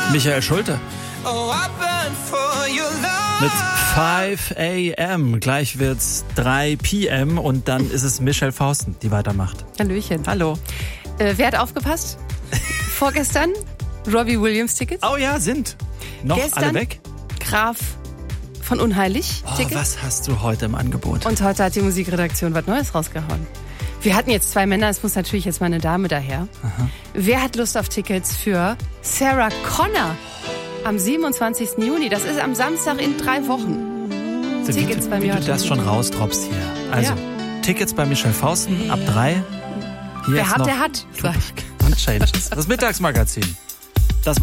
Michael Schulte. Mit 5 a.m. Gleich wird's 3 p.m. und dann ist es Michelle Fausten, die weitermacht. Hallöchen. Hallo. Wer hat aufgepasst? Vorgestern Robbie Williams Tickets. Oh ja, sind. Noch Gestern alle weg? Graf von Unheilig Tickets. Was hast du heute im Angebot? Und heute hat die Musikredaktion was Neues rausgehauen. Wir hatten jetzt 2 Männer, es muss natürlich jetzt mal eine Dame daher. Aha. Wer hat Lust auf Tickets für Sarah Connor am 27. Juni? Das ist am Samstag in 3 Wochen. Tickets bei mir wie du heute. das schon rausdroppst hier. Also, Tickets bei Michelle Fausten ab 3. Hier Wer jetzt hat, noch der hat. Club und Changes. Das Mittagsmagazin.